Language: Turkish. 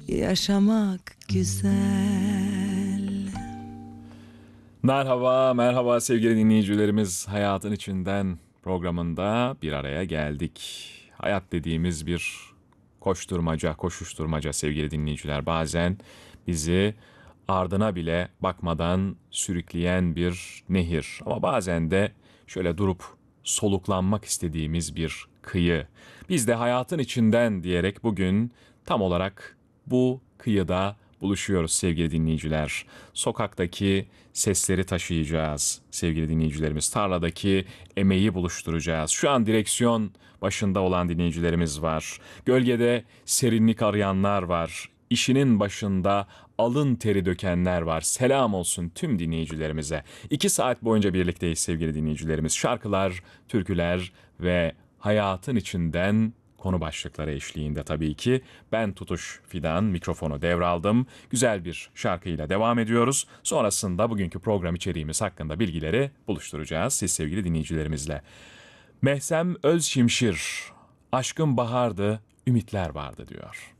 yaşamak güzel. Merhaba, merhaba sevgili dinleyicilerimiz. Hayatın içinden programında bir araya geldik. Hayat dediğimiz bir koşturmaca, koşuşturmaca sevgili dinleyiciler. Bazen bizi ardına bile bakmadan sürükleyen bir nehir. Ama bazen de şöyle durup soluklanmak istediğimiz bir kıyı. Biz de hayatın içinden diyerek bugün tam olarak bu kıyıda buluşuyoruz sevgili dinleyiciler. Sokaktaki sesleri taşıyacağız sevgili dinleyicilerimiz. Tarladaki emeği buluşturacağız. Şu an direksiyon başında olan dinleyicilerimiz var. Gölgede serinlik arayanlar var. İşinin başında alın teri dökenler var. Selam olsun tüm dinleyicilerimize. 2 saat boyunca birlikteyiz sevgili dinleyicilerimiz. Şarkılar, türküler ve hayatın içinden konu başlıkları eşliğinde tabii ki. Ben Tutuş Fidan mikrofonu devraldım. Güzel bir şarkıyla devam ediyoruz. Sonrasında bugünkü program içeriğimiz hakkında bilgileri buluşturacağız siz sevgili dinleyicilerimizle. Mehsem Özşimşir, aşkın bahardı, ümitler vardı diyor.